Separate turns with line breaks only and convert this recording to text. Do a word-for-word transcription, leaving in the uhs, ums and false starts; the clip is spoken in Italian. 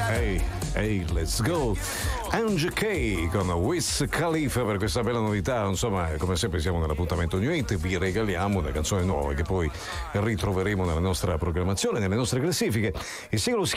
Ehi, ehi, let's go. Ange K con Wiz Khalifa per questa bella novità. Insomma, come sempre siamo nell'appuntamento New Hit, vi regaliamo le canzoni nuove che poi ritroveremo nella nostra programmazione, nelle nostre classifiche. Il singolo